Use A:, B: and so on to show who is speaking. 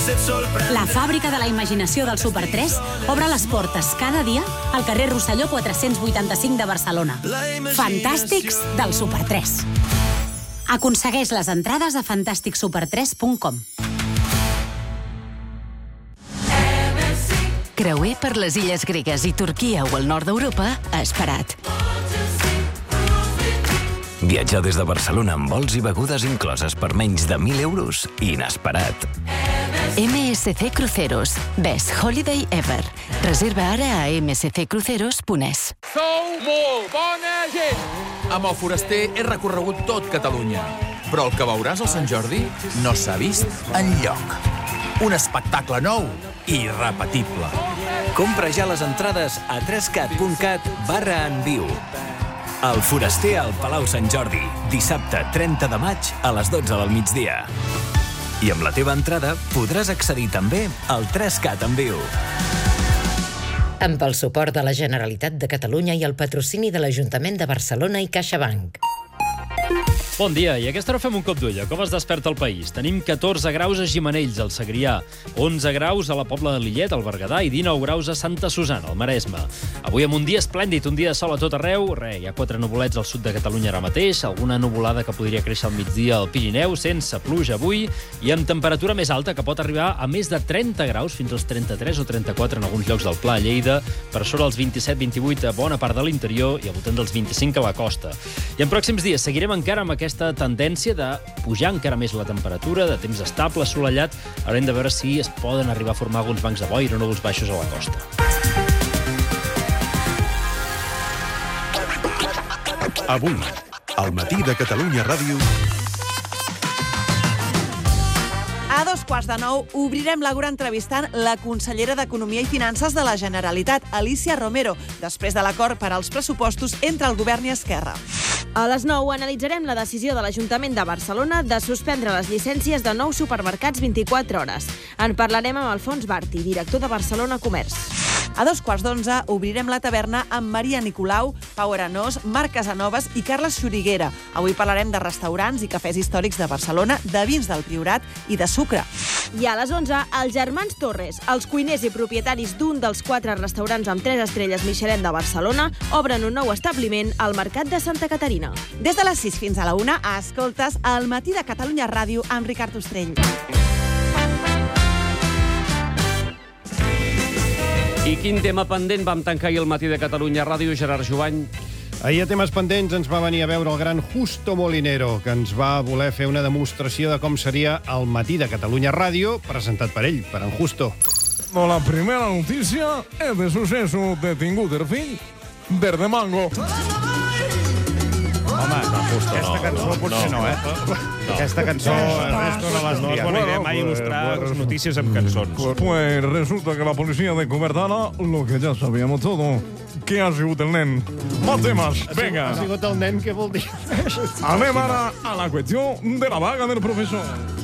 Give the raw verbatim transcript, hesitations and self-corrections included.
A: La fàbrica de la imaginació del Super tres obre les portes cada dia al carrer Rosselló quatre-cents vuitanta-cinc de Barcelona. Fantàstics del Super tres. Aconsegueix les entrades a fantàstic super tres punt com.
B: Creuer per les illes gregues i Turquia o el nord d'Europa, esperat.
C: Viatjar des de Barcelona amb vols i begudes incloses per menys de mil euros, inesperat.
B: M S C Cruceros. Best Holiday Ever. Reserva ara a m s c cruceros punt e s.
D: Sou molt bona gent! Amb el Foraster he recorregut tot Catalunya, però el que veuràs al Sant Jordi no s'ha vist enlloc. Un espectacle nou i irrepetible.
C: Compra ja les entrades a trescat punt cat barra en viu. El Foraster al Palau Sant Jordi, dissabte trenta de maig a les dotze del migdia. I amb la teva entrada podràs accedir també al trescat en viu.
E: Amb el suport de la Generalitat de Catalunya i el patrocini de l'Ajuntament de Barcelona i CaixaBank.
F: Bon dia, i a aquesta hora fem un cop d'ull. Com es desperta el país? Tenim catorze graus a Gimenells, al Segrià, onze graus a la Pobla de Lillet, al Berguedà, i dinou graus a Santa Susana, al Maresme. Avui amb un dia esplèndid, un dia de sol a tot arreu. Re, hi ha quatre nuvolets al sud de Catalunya ara mateix, alguna nuvolada que podria créixer al migdia al Pirineu, sense pluja avui, i amb temperatura més alta, que pot arribar a més de trenta graus, fins als trenta-tres o trenta-quatre en alguns llocs del Pla, a Lleida, per sobre els vint-i-set vint-i-vuit a bona part de l'interior i al voltant dels vint-i-cinc a la costa. I en pròxims dies seguirem encara amb aquesta tendència de pujar encara més la temperatura, de temps estable, assolellat. Haurem de veure si es poden arribar a formar alguns bancs de boira o núvols baixos a la costa.
G: Avui, al matí de Catalunya Ràdio...
H: A dos quarts de nou obrirem l'Àgora entrevistant la consellera d'Economia i Finances de la Generalitat, Alícia Romero, després de l'acord per als pressupostos entre el govern i Esquerra.
I: A les nou analitzarem la decisió de l'Ajuntament de Barcelona de suspendre les llicències de nous supermercats vint-i-quatre hores. En parlarem amb Alfons Barti, director de Barcelona Comerç.
H: A dos quarts d'onze obrirem la taverna amb Maria Nicolau, Pau Aranós, Marc Casanovas i Carles Xuriguera. Avui parlarem de restaurants i cafès històrics de Barcelona, de vins del Priorat i de sucre.
I: I a les onze, els germans Torres, els cuiners i propietaris d'un dels quatre restaurants amb tres estrelles Michelin de Barcelona, obren un nou establiment al Mercat de Santa Caterina.
H: Des de les sis fins a la una, escoltes El matí de Catalunya Ràdio amb Ricard Ostrell.
J: I quin tema pendent vam tancar ahir al matí de Catalunya Ràdio, Gerard Jovany?
K: Ahir a temes pendents ens va venir a veure el gran Justo Molinero, que ens va voler fer una demostració de com seria el matí de Catalunya Ràdio, presentat per ell, per en Justo.
L: La primera notícia és de suceso detingut el fill d'Erdemango.
K: Home, no, Justo, aquesta no, cançó no, potser no, no, eh? No. Aquesta cançó Ernesto no l'has
M: no és bona idea mai il·lustrar les notícies amb cançons.
L: Pues resulta que la policia de Cobertana, lo que ja sabíamos todo, que ha sigut el nen. Más temes, venga.
K: Ha sigut el nen, què vol dir?
L: Anem ara a la qüestió de la vaga del professor.